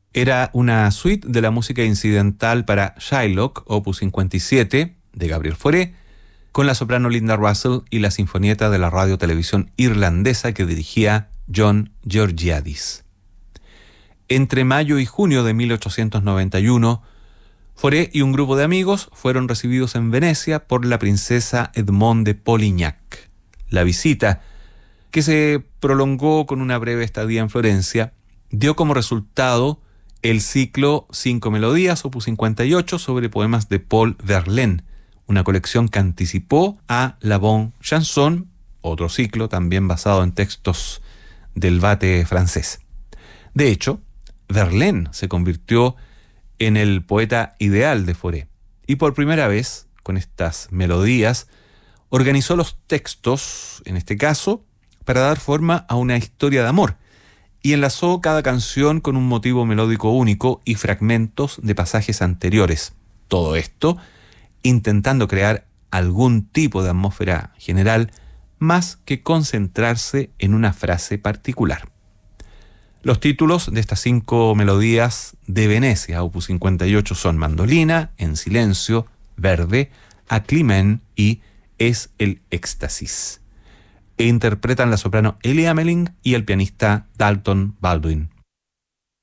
Era una suite de la música incidental para Shylock, opus 57, de Gabriel Fauré, con la soprano Linda Russell y la sinfonieta de la radio-televisión irlandesa que dirigía John Georgiadis. Entre mayo y junio de 1891, Fauré y un grupo de amigos fueron recibidos en Venecia por la princesa Edmonde de Polignac. La visita, que se prolongó con una breve estadía en Florencia, dio como resultado el ciclo 5 melodías, opus 58, sobre poemas de Paul Verlaine, una colección que anticipó a La Bonne Chanson, otro ciclo también basado en textos del vate francés. De hecho, Verlaine se convirtió en el poeta ideal de Fauré, y por primera vez, con estas melodías, organizó los textos, en este caso, para dar forma a una historia de amor, y enlazó cada canción con un motivo melódico único y fragmentos de pasajes anteriores. Todo esto intentando crear algún tipo de atmósfera general, más que concentrarse en una frase particular. Los títulos de estas 5 melodías de Venecia, opus 58, son Mandolina, En silencio, Verde, A Climen y Es el éxtasis. E interpretan la soprano Ellie Ameling y el pianista Dalton Baldwin.